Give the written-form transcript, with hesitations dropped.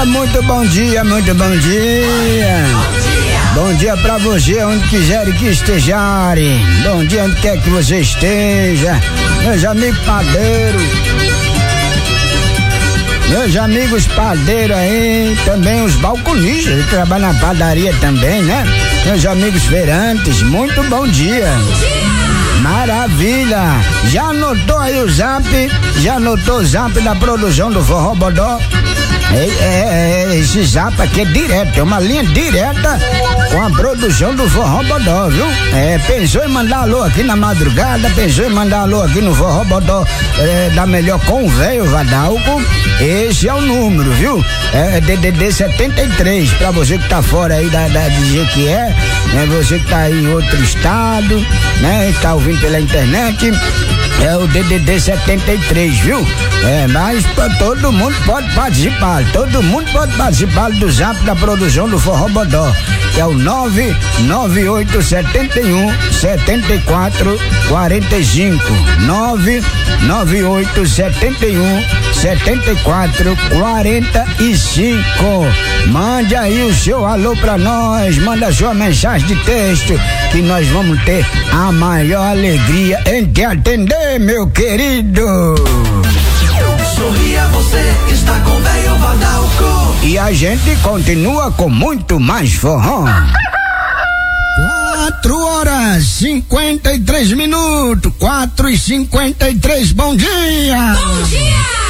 moçada, muito bom dia, muito bom dia. Bom dia pra você, onde quiserem que estejarem. Bom dia onde quer que você esteja. Meus amigos padeiros. Meus amigos padeiros aí, também os balconistas que trabalham na padaria também, né? Meus amigos feirantes, muito bom dia. Maravilha! Já anotou aí o zap? Já anotou o zap da produção do Forró Bodó? Esse zap aqui é direto, é uma linha direta com a produção do Forró Bodó, viu? Pensou em mandar alô aqui na madrugada, pensou em mandar alô aqui no Forró Bodó da melhor com o velho Vadalco, esse é o número, viu? É DDD 73, pra você que tá fora aí de Jequié, né? Você que tá aí em outro estado, né? Tá ouvindo pela internet, é o DDD 73, viu? Mas todo mundo pode participar, todo mundo pode participar do zap da produção do Forró Bodó, que é o 99871 7445, 99871 7445. Mande aí o seu alô pra nós, manda a sua mensagem de texto, que nós vamos ter a maior alegria em te atender, meu querido. Sorria, você está com velho Vadalco. E a gente continua com muito mais forró. 4h53, 4h53, bom dia! Bom dia!